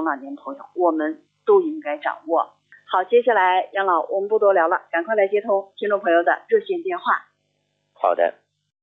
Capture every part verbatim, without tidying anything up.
中老年朋友我们都应该掌握。好，接下来杨老我们不多聊了，赶快来接通听众朋友的热线电话。 好的。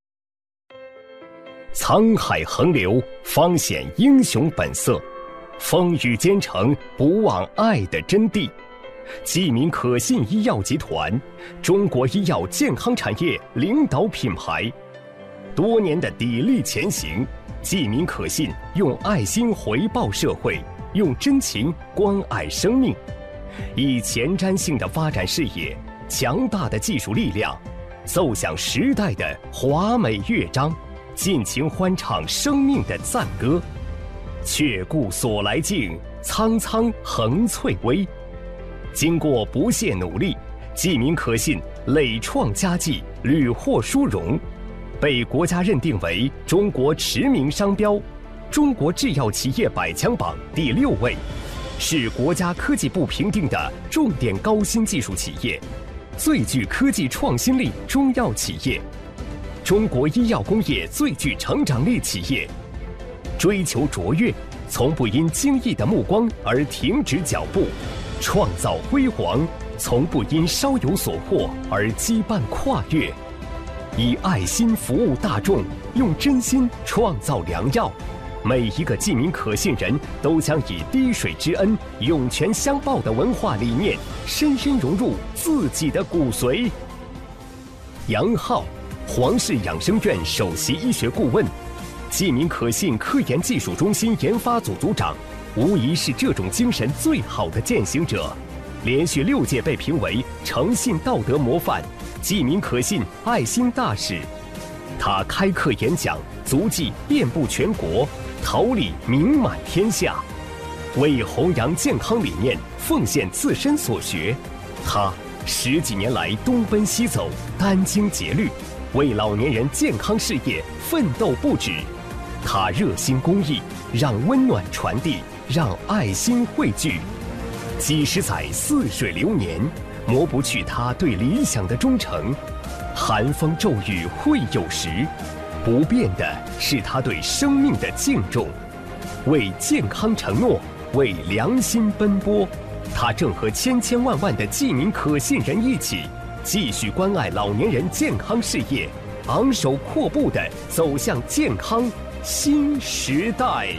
沧海横流，方显英雄本色，风雨兼程，不忘爱的真谛。济民可信医药集团，中国医药健康产业领导品牌，多年的砥砺前行。济民可信用爱心回报社会，用真情关爱生命，以前瞻性的发展视野，强大的技术力量，奏响时代的华美乐章，尽情欢唱生命的赞歌。却顾所来径，苍苍横翠微。经过不懈努力，济民可信累创佳绩，屡获殊荣，被国家认定为中国驰名商标，中国制药企业百强榜第六位，是国家科技部评定的重点高新技术企业，最具科技创新力中药企业，中国医药工业最具成长力企业。追求卓越，从不因惊异的目光而停止脚步；创造辉煌，从不因稍有所获而羁绊跨越。以爱心服务大众，用真心创造良药。每一个济民可信人都将以滴水之恩，涌泉相报的文化理念，深深融入自己的骨髓。杨浩，黄氏养生院首席医学顾问，济民可信科研技术中心研发组组长，无疑是这种精神最好的践行者，连续六届被评为诚信道德模范、济民可信爱心大使。他开课演讲，足迹遍布全国，桃李名满天下。为弘扬健康理念，奉献自身所学，他十几年来东奔西走，殚精竭虑，为老年人健康事业奋斗不止。他热心公益，让温暖传递，让爱心汇聚。几十载似水流年，磨不去他对理想的忠诚。寒风骤雨会有时，不变的是他对生命的敬重。为健康承诺，为良心奔波，他正和千千万万的济民可信人一起，继续关爱老年人健康事业，昂首阔步地走向健康新时代。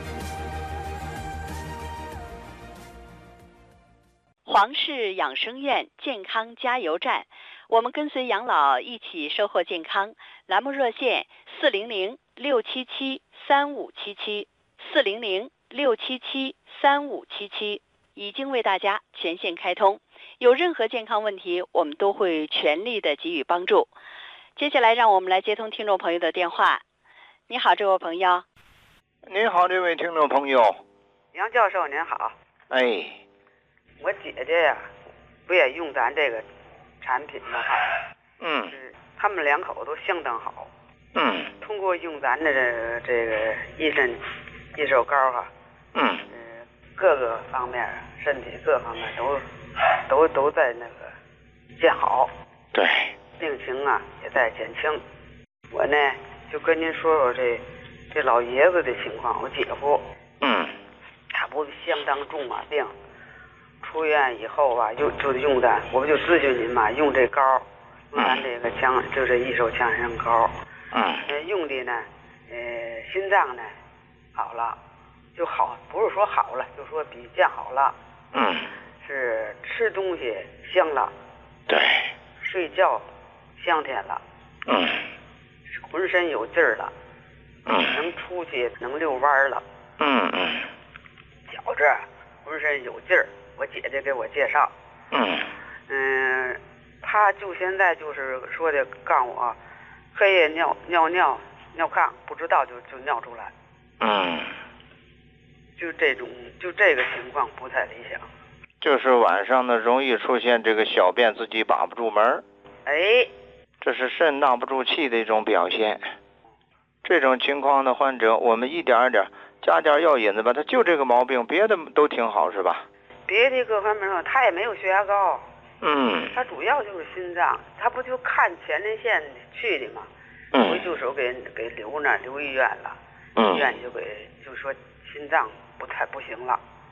黄氏养生院健康加油站，我们跟随杨老一起收获健康。栏目热线四零零六七七三五七七，四零零六七七三五七七，已经为大家全线开通。有任何健康问题，我们都会全力的给予帮助。接下来让我们来接通听众朋友的电话。你好，这位朋友。 您好，这位听众朋友。 杨教授您好。 哎， 我姐姐呀，不也用咱这个产品吗？哈， 嗯， 他们两口都相当好。 嗯， 通过用咱的这个这个益肾益寿膏哈， 嗯， 呃，各个方面身体各方面都都都在那个见好。 对， 病情啊也在减轻。我呢就跟您说说这这老爷子的情况。我姐夫， 嗯， 他不相当重马病，出院以后吧，又就用咱，我不就咨询您嘛，用这膏，用咱这个强，就这益寿强身膏。 嗯， 呃，用的呢，呃，心脏呢好了，就好，不是说好了，就说比见好了。 嗯， 是吃东西香了。 对， 睡觉香甜了。 嗯， 浑身有劲儿了。 嗯， 能出去能遛弯了。 嗯嗯， 觉着浑身有劲儿。我姐姐给我介绍。 嗯嗯，他就现在就是说的告诉我，黑夜尿尿尿尿炕，不知道就就尿出来。 嗯， 就这种就这个情况不太理想。 就是晚上呢容易出现这个小便自己把不住门。 哎， 这是肾纳不住气的一种表现。这种情况的患者，我们一点一点加点药引子吧，他就这个毛病，别的都挺好是吧？ 别的各方面上他也没有血压高。 嗯， 他主要就是心脏，他不就看前列腺去的吗？ 嗯， 回就手给给留那留医院了。 嗯， 医院就给就说心脏不太不行了。